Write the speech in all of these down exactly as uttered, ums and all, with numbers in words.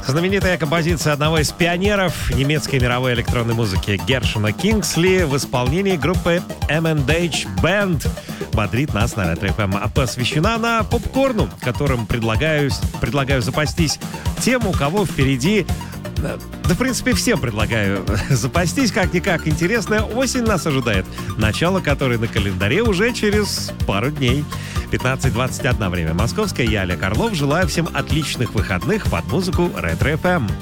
Знаменитая композиция одного из пионеров немецкой мировой электронной музыки Гершона Кингсли в исполнении группы эм энд эйч Band бодрит нас на Ретро эф эм. Посвящена она попкорну, которым предлагаю, предлагаю запастись тем, у кого впереди... Да, в принципе, всем предлагаю запастись. Как-никак интересная осень нас ожидает, начало которой на календаре уже через пару дней. пятнадцать двадцать один время московское. Я, Олег Орлов, желаю всем отличных выходных под музыку Ретро эф эм.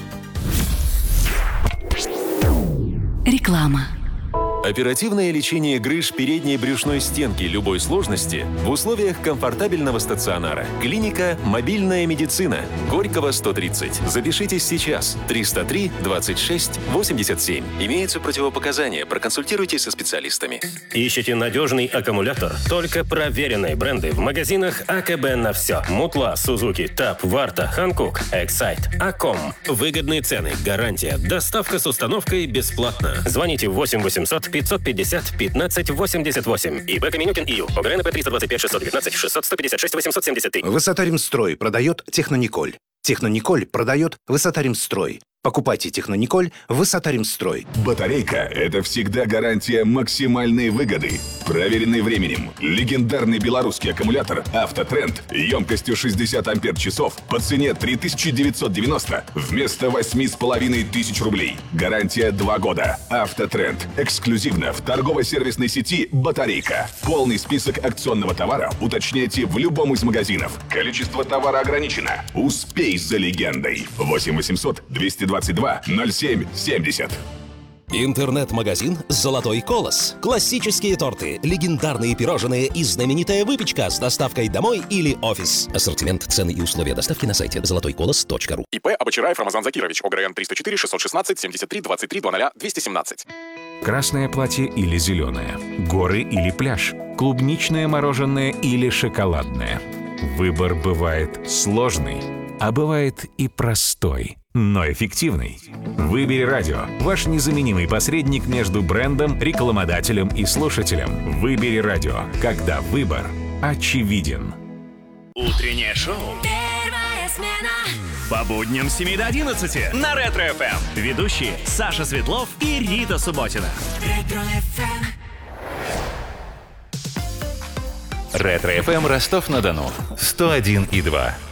Реклама. Оперативное лечение грыж передней брюшной стенки любой сложности в условиях комфортабельного стационара. Клиника «Мобильная медицина». Горького, сто тридцать. Запишитесь сейчас. триста три двадцать шесть восемьдесят семь. Имеются противопоказания. Проконсультируйтесь со специалистами. Ищите надежный аккумулятор? Только проверенные бренды в магазинах а ка бэ на все. Мутла, Сузуки, Таб, Варта, Ханкук, Эксайт, Аком. Выгодные цены, гарантия, доставка с установкой бесплатно. Звоните восемь восемьсот пятьсот пятьдесят пятнадцать восемьдесят восемь. ИБ Каменюкин ИЮ. ОГРНП триста двадцать пять шестьсот девятнадцать шестьсот сто пятьдесят шесть восемьсот семьдесят три. Высота-Ремстрой продает Технониколь. Технониколь продает Высота-Ремстрой. Покупайте Технониколь Высота-Ремстрой. Батарейка – это всегда гарантия максимальной выгоды. Проверенный временем. Легендарный белорусский аккумулятор «Автотренд» емкостью шестьдесят ампер-часов по цене три тысячи девятьсот девяносто вместо восемь с половиной тысяч рублей. Гарантия два года. «Автотренд» эксклюзивно в торгово-сервисной сети «Батарейка». Полный список акционного товара уточняйте в любом из магазинов. Количество товара ограничено. Успей за легендой. восемь восемьсот двести двадцать два ноль семь семьдесят. Интернет-магазин «Золотой колос». Классические торты, легендарные пирожные и знаменитая выпечка с доставкой домой или офис. Ассортимент, цены и условия доставки на сайте золотой колос точка ру. ИП Абачараев Рамазан Закирович. ОГРН триста четыре шестьсот шестнадцать семьдесят три двадцать три двадцать двести семнадцать. Красное платье или зеленое, горы или пляж, клубничное мороженое или шоколадное. Выбор бывает сложный, а бывает и простой, но эффективный. Выбери радио. Ваш незаменимый посредник между брендом, рекламодателем и слушателем. Выбери радио, когда выбор очевиден. Утреннее шоу. Первая смена. По будням с семи до одиннадцати на Ретро эф эм. Ведущие Саша Светлов и Рита Субботина. Ретро эф эм. Ретро эф эм Ростов-на-Дону сто один и два.